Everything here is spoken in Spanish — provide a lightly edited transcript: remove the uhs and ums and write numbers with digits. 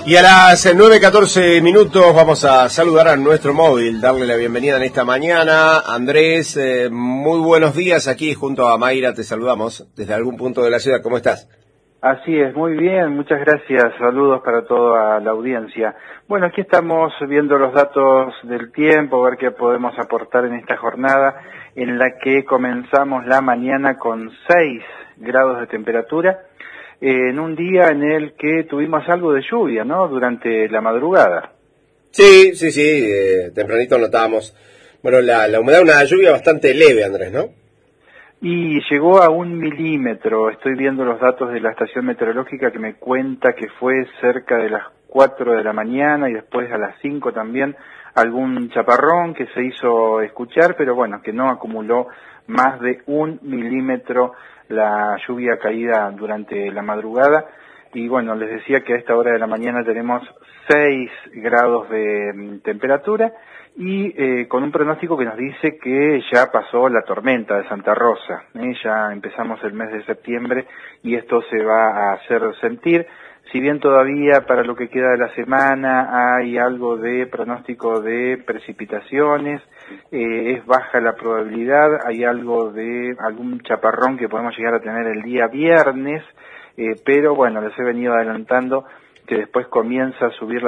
Y a las 9:14 vamos a saludar a nuestro móvil, darle la bienvenida en esta mañana. Andrés, muy buenos días, aquí junto a Mayra te saludamos desde algún punto de la ciudad. ¿Cómo estás? Así es, muy bien, muchas gracias, saludos para toda la audiencia. Bueno, aquí estamos viendo los datos del tiempo, ver qué podemos aportar en esta jornada en la que comenzamos la mañana con 6 grados de temperatura, en un día en el que tuvimos algo de lluvia, ¿no?, durante la madrugada. Sí, tempranito notábamos, bueno, la humedad, una lluvia bastante leve, Andrés, ¿no? Y llegó a 1 milímetro, estoy viendo los datos de la estación meteorológica que me cuenta que fue cerca de las 4 de la mañana y después a las 5 también algún chaparrón que se hizo escuchar, pero bueno, que no acumuló más de 1 milímetro la lluvia caída durante la madrugada. Y bueno, les decía que a esta hora de la mañana tenemos 6 grados de temperatura y con un pronóstico que nos dice que ya pasó la tormenta de Santa Rosa, ya empezamos el mes de septiembre y esto se va a hacer sentir. Si bien todavía para lo que queda de la semana hay algo de pronóstico de precipitaciones, es baja la probabilidad, hay algo de algún chaparrón que podemos llegar a tener el día viernes, pero bueno, les he venido adelantando que después comienza a subir la